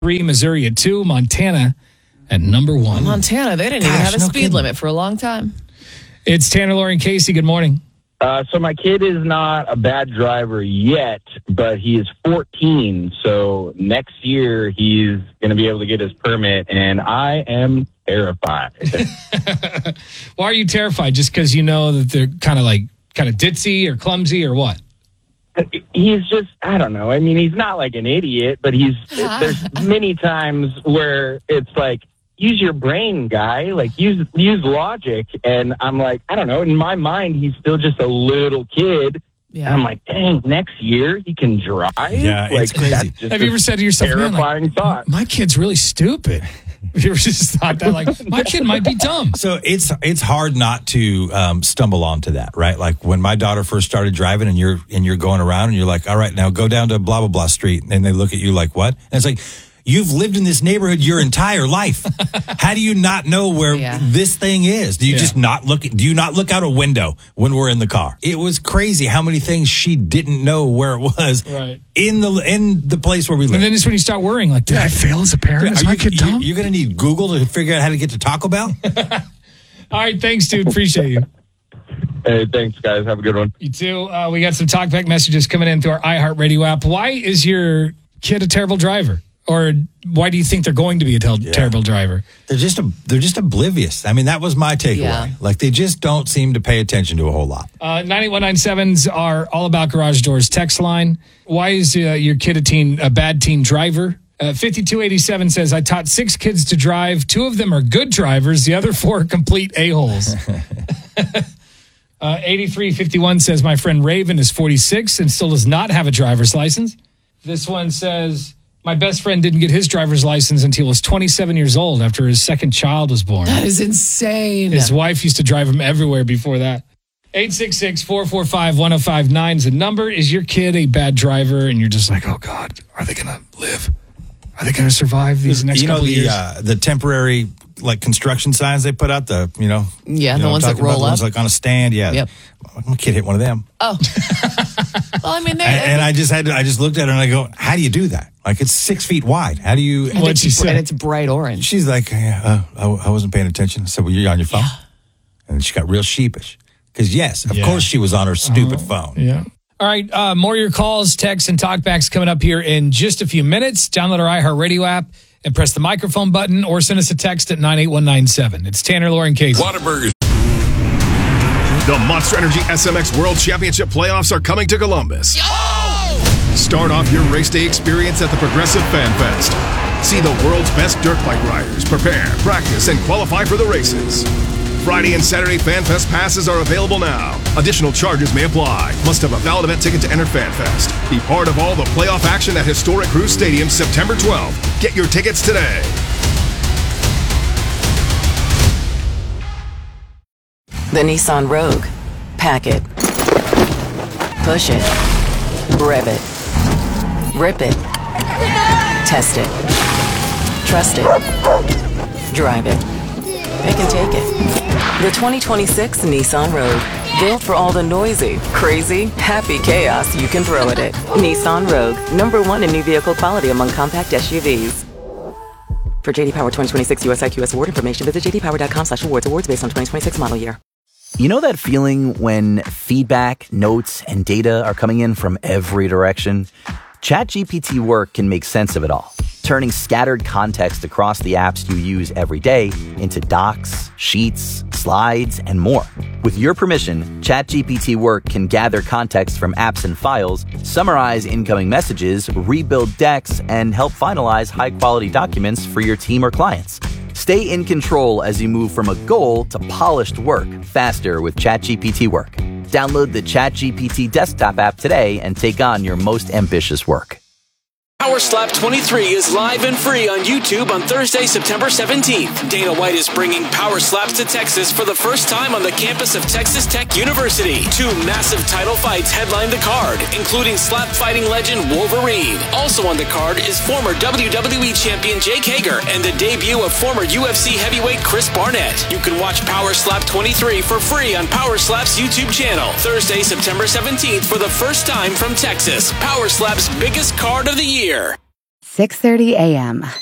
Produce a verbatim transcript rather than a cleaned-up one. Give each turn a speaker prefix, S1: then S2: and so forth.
S1: three, Missouri at two, Montana at number one.
S2: Montana, they didn't Gosh, even have a no speed kidding. limit for a long time.
S1: It's Tanner, Lauren, Casey. Good morning.
S3: Uh, so my kid is not a bad driver yet, but he is fourteen. So next year he's going to be able to get his permit, and I am terrified.
S1: Why are you terrified? Just because you know that they're kind of like kind of ditzy or clumsy or what?
S3: He's just, I don't know. I mean, he's not like an idiot, but he's there's many times where it's like, use your brain, guy. Like, use use logic. And I'm like, I don't know. In my mind, he's still just a little kid. Yeah. And I'm like, dang, next year he can drive?
S4: Yeah,
S3: like,
S4: it's crazy.
S1: Have you ever said to yourself,
S3: terrifying
S1: man, like,
S3: thought.
S1: My kid's really stupid. Have you ever just thought that, like, my kid might be dumb?
S4: So it's it's hard not to um, stumble onto that, right? Like when my daughter first started driving, and you're and you're going around, and you're like, all right, now go down to blah blah blah street, and they look at you like, what? And it's like, you've lived in this neighborhood your entire life. How do you not know where yeah. this thing is? Do you yeah. just not look? Do you not look out a window when we're in the car? It was crazy how many things she didn't know where it was
S1: right.
S4: in the in the place where we live.
S1: And then it's when you start worrying, like, did I fail as a parent? Is my kid dumb?
S4: You're going to need Google to figure out how to get to Taco Bell?
S1: All right, thanks, dude. Appreciate you.
S3: Hey, thanks, guys. Have a good one.
S1: You too. Uh, we got some talkback messages coming in through our iHeartRadio app. Why is your kid a terrible driver? Or why do you think they're going to be a tel- yeah. terrible driver?
S4: They're just a, they're just oblivious. I mean, that was my takeaway. Yeah. Like, they just don't seem to pay attention to a whole lot.
S1: Uh, nine eight one nine sevens are all about garage doors text line. Why is uh, your kid a teen a bad teen driver? Uh, fifty-two eighty-seven says, I taught six kids to drive. Two of them are good drivers. The other four are complete a-holes. uh, eighty-three fifty-one says, my friend Raven is forty-six and still does not have a driver's license. This one says, my best friend didn't get his driver's license until he was twenty-seven years old after his second child was born.
S2: That is insane.
S1: His wife used to drive him everywhere before that. eight six six, four four five, one oh five nine is the number. Is your kid a bad driver? And you're just like, oh, God, are they going to live? Are they going to survive these next
S4: you know,
S1: couple
S4: the,
S1: years?
S4: Uh, the temporary, like, construction signs they put out, the, you know.
S2: Yeah,
S4: you
S2: the
S4: know
S2: ones that roll
S4: about,
S2: up.
S4: The ones, like, on a stand, yeah.
S2: Yep.
S4: My kid hit one of them.
S2: Oh. Well, I mean, they,
S4: and, and I just had to, I just looked at her and I go, how do you do that? Like, it's six feet wide. How do you?
S1: What'd she say?
S2: And it's bright orange.
S4: She's like, uh, I, I wasn't paying attention. I said, well, you're on your phone? Yeah. And she got real sheepish. Because, yes, of yeah. course she was on her stupid uh, phone.
S1: Yeah. All right, uh, more of your calls, texts, and talkbacks coming up here in just a few minutes. Download our iHeartRadio app and press the microphone button or send us a text at nine eight one nine seven. It's Tanner, Lauren, Casey.
S5: Whataburger. The Monster Energy S M X World Championship playoffs are coming to Columbus. Yo! Start off your race day experience at the Progressive Fan Fest. See the world's best dirt bike riders prepare, practice, and qualify for the races. Friday and Saturday Fan Fest passes are available now. Additional charges may apply. Must have a valid event ticket to enter Fan Fest. Be part of all the playoff action at historic Cruise Stadium September twelfth. Get your tickets today.
S6: The Nissan Rogue. Pack it. Push it. Rev it. Rip it. Test it. Trust it. Drive it. Pick and take it. The twenty twenty-six Nissan Rogue. Built for all the noisy, crazy, happy chaos you can throw at it. Nissan Rogue. Number one in new vehicle quality among compact S U Vs. For J D Power twenty twenty-six U S I Q S award information, visit j d power dot com slash awards. Awards based on twenty twenty-six model year.
S7: You know that feeling when feedback, notes, and data are coming in from every direction? ChatGPT Work can make sense of it all, turning scattered context across the apps you use every day into docs, sheets, slides, and more. With your permission, ChatGPT Work can gather context from apps and files, summarize incoming messages, rebuild decks, and help finalize high-quality documents for your team or clients. Stay in control as you move from a goal to polished work faster with ChatGPT Work. Download the ChatGPT desktop app today and take on your most ambitious work.
S8: Power Slap twenty-three is live and free on YouTube on Thursday, September seventeenth. Dana White is bringing Power Slaps to Texas for the first time on the campus of Texas Tech University. Two massive title fights headline the card, including slap fighting legend Wolverine. Also on the card is former W W E champion Jake Hager and the debut of former U F C heavyweight Chris Barnett. You can watch Power Slap twenty-three for free on Power Slap's YouTube channel. Thursday, September seventeenth for the first time from Texas. Power Slap's biggest card of the year.
S9: six thirty a.m.